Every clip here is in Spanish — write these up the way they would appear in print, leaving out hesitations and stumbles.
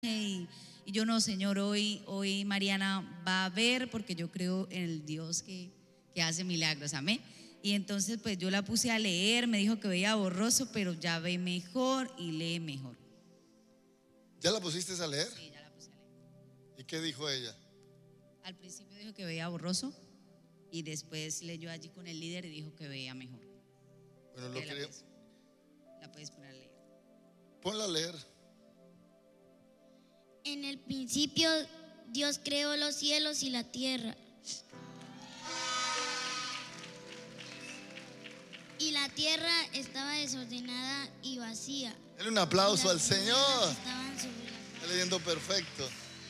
y yo no, Señor, hoy Mariana va a ver, porque yo creo en el Dios que hace milagros, amén. Y entonces pues yo la puse a leer, me dijo que veía borroso, pero ya ve mejor y lee mejor. ¿Ya la pusiste a leer? Sí, ya la puse a leer. ¿Y qué dijo ella? Al principio dijo que veía borroso y después leyó allí con el líder y dijo que veía mejor. Bueno, la puedes poner a leer. Ponla a leer. En el principio Dios creó los cielos y la tierra. Y la tierra estaba desordenada y vacía. Dale un aplauso al Señor. Estaban sobre la Está leyendo perfecto.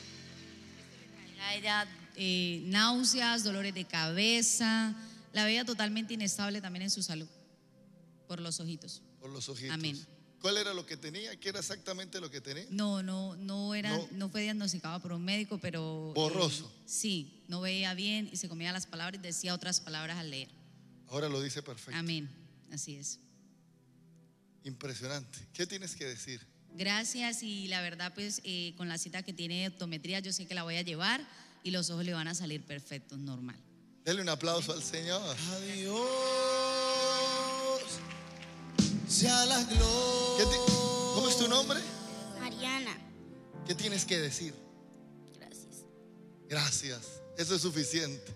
A ella náuseas, dolores de cabeza, la veía totalmente inestable también en su salud, por los ojitos. Por los ojitos. Amén. ¿Cuál era lo que tenía? ¿Qué era exactamente lo que tenía? No fue diagnosticado por un médico, pero borroso. Sí, no veía bien y se comía las palabras y decía otras palabras al leer. Ahora lo dice perfecto. Amén, así es. Impresionante. ¿Qué tienes que decir? Gracias, y la verdad pues con la cita que tiene de optometría yo sé que la voy a llevar y los ojos le van a salir perfectos, normal. Dale un aplauso al Señor. A Dios sea la gloria. ¿Cómo es tu nombre? Mariana. ¿Qué tienes que decir? Gracias. Gracias. Eso es suficiente.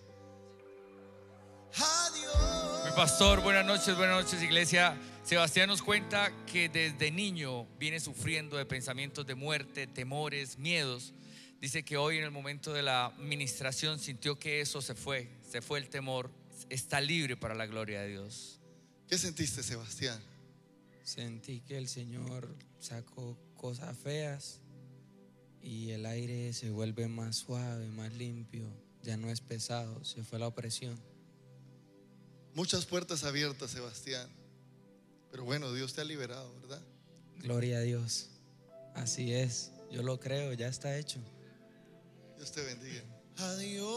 Adiós. Mi pastor, buenas noches iglesia. Sebastián nos cuenta que desde niño viene sufriendo de pensamientos de muerte, temores, miedos. Dice que hoy en el momento de la ministración sintió que eso se fue el temor, está libre para la gloria de Dios. ¿Qué sentiste, Sebastián? Sentí que el Señor sacó cosas feas y el aire se vuelve más suave, más limpio, ya no es pesado, se fue la opresión. Muchas puertas abiertas, Sebastián. Pero bueno, Dios te ha liberado, ¿verdad? Gloria a Dios. Así es, yo lo creo, ya está hecho. Dios te bendiga. Adiós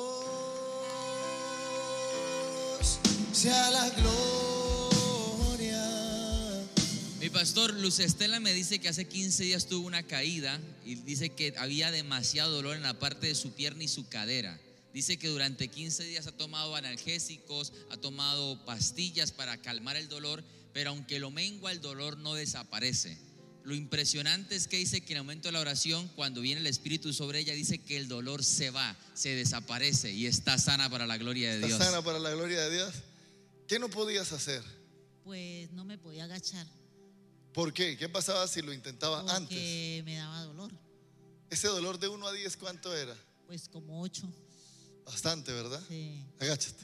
sea la gloria. Mi pastor, Luz Estela me dice que hace 15 días tuvo una caída y dice que había demasiado dolor en la parte de su pierna y su cadera. Dice que durante 15 días ha tomado analgésicos, ha tomado pastillas para calmar el dolor, pero aunque lo mengua, el dolor no desaparece. Lo impresionante es que dice que en el momento de la oración, cuando viene el Espíritu sobre ella, dice que el dolor se va, se desaparece y está sana para la gloria de Dios. ¿Está sana para la gloria de Dios? ¿Qué no podías hacer? Pues no me podía agachar. ¿Por qué? ¿Qué pasaba si lo intentaba antes? Porque me daba dolor. Ese dolor de 1 a 10, ¿cuánto era? Pues como 8. Bastante, ¿verdad? Sí. Agáchate.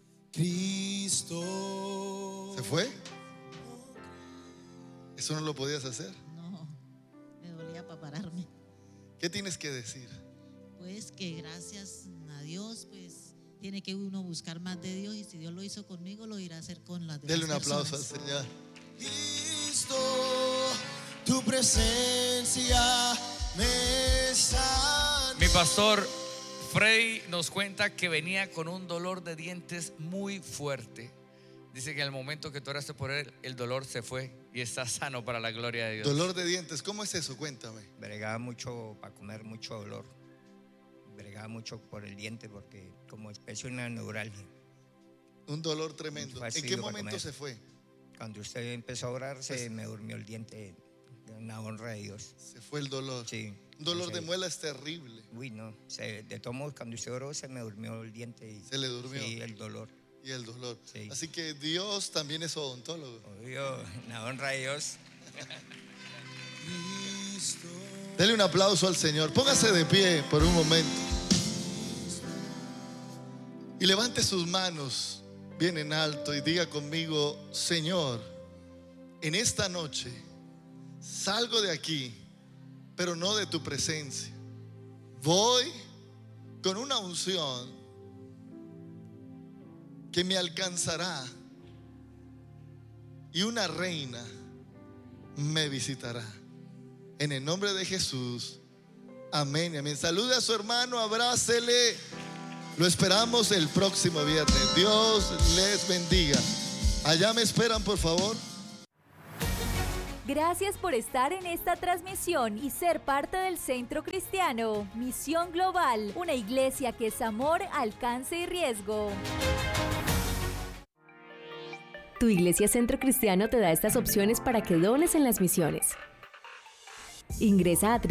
Cristo. ¿Se fue? ¿Eso no lo podías hacer? No, me dolía para pararme. ¿Qué tienes que decir? Pues que gracias a Dios, pues tiene que uno buscar más de Dios, y si Dios lo hizo conmigo, lo irá a hacer con las demás Dele un aplauso al personas. Señor. Cristo, tu presencia me sana. Mi pastor Freddy nos cuenta que venía con un dolor de dientes muy fuerte. Dice que en el momento que tú oraste por él, el dolor se fue y está sano para la gloria de Dios. Dolor de dientes, ¿cómo es eso? Cuéntame. Bregaba mucho para comer, mucho dolor. Bregaba mucho por el diente porque como especie de una neuralgia. Un dolor tremendo. Un ¿En fastidio qué para momento comer. se fue? Cuando usted empezó a orar, se me durmió el diente. Una honra de Dios. Se fue el dolor. Sí. Un dolor Entonces, de muela es terrible. Uy, no. De todos modos, cuando usted oró, se me durmió el diente. Y, Se le durmió. Sí, el dolor. Y el dolor. Sí. Así que Dios también es odontólogo. Obvio, una honra de Dios. Cristo. Dele un aplauso al Señor. Póngase de pie por un momento. Y levante sus manos bien en alto y diga conmigo: Señor, en esta noche salgo de aquí, pero no de tu presencia. Voy con una unción que me alcanzará y una reina me visitará. En el nombre de Jesús, amén y amén. Salude a su hermano, abrácele. Lo esperamos el próximo viernes. Dios les bendiga. Allá me esperan, por favor. Gracias por estar en esta transmisión y ser parte del Centro Cristiano Misión Global, una iglesia que es amor, alcance y riesgo. Tu iglesia Centro Cristiano te da estas opciones para que dones en las misiones. Ingresa a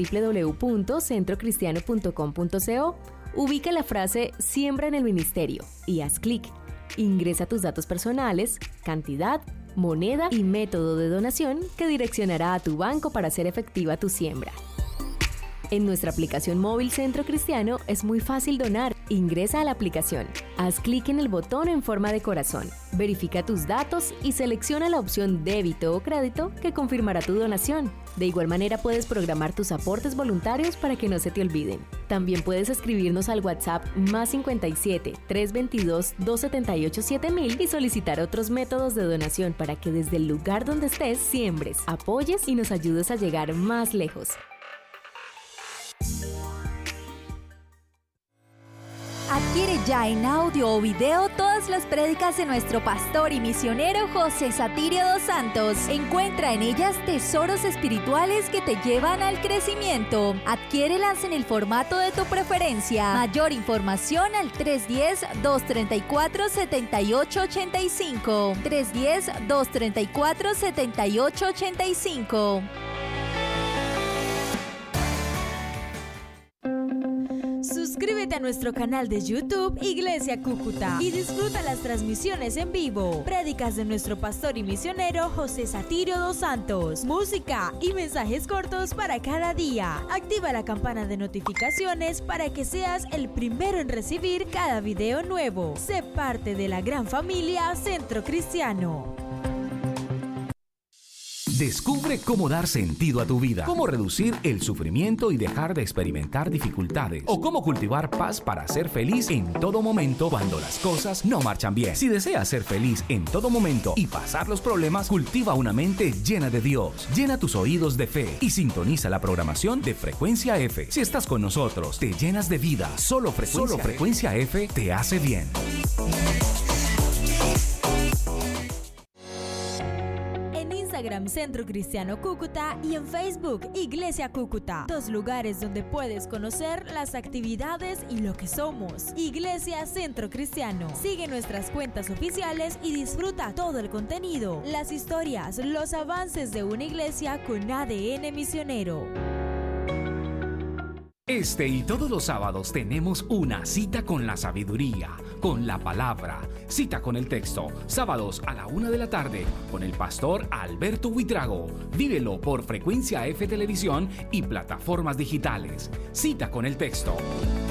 www.centrocristiano.com.co, ubica la frase Siembra en el Ministerio y haz clic. Ingresa tus datos personales, cantidad, moneda y método de donación que direccionará a tu banco para hacer efectiva tu siembra. En nuestra aplicación móvil Centro Cristiano es muy fácil donar. Ingresa a la aplicación, haz clic en el botón en forma de corazón, verifica tus datos y selecciona la opción débito o crédito que confirmará tu donación. De igual manera puedes programar tus aportes voluntarios para que no se te olviden. También puedes escribirnos al WhatsApp +57 322 278 7000 y solicitar otros métodos de donación para que desde el lugar donde estés siembres, apoyes y nos ayudes a llegar más lejos. Adquiere ya en audio o video todas las prédicas de nuestro pastor y misionero José Satirio dos Santos. Encuentra en ellas tesoros espirituales que te llevan al crecimiento. Adquiérelas en el formato de tu preferencia. Mayor información al 310-234-7885. 310-234-7885. Suscríbete a nuestro canal de YouTube Iglesia Cúcuta y disfruta las transmisiones en vivo, prédicas de nuestro pastor y misionero José Satirio dos Santos, música y mensajes cortos para cada día. Activa la campana de notificaciones para que seas el primero en recibir cada video nuevo. Sé parte de la gran familia Centro Cristiano. Descubre cómo dar sentido a tu vida, cómo reducir el sufrimiento y dejar de experimentar dificultades, o cómo cultivar paz para ser feliz en todo momento cuando las cosas no marchan bien. Si deseas ser feliz en todo momento y pasar los problemas, cultiva una mente llena de Dios. Llena tus oídos de fe y sintoniza la programación de Frecuencia F. Si estás con nosotros, te llenas de vida. Solo Frecuencia F te hace bien. Instagram Centro Cristiano Cúcuta y en Facebook Iglesia Cúcuta, 2 lugares donde puedes conocer las actividades y lo que somos. Iglesia Centro Cristiano. Sigue nuestras cuentas oficiales y disfruta todo el contenido, las historias, los avances de una iglesia con ADN misionero. Este y todos los sábados tenemos una cita con la sabiduría, con la palabra, cita con el texto, sábados a la 1 de la tarde, con el pastor Alberto Buitrago. Vívelo por Frecuencia F Televisión y plataformas digitales. Cita con el texto.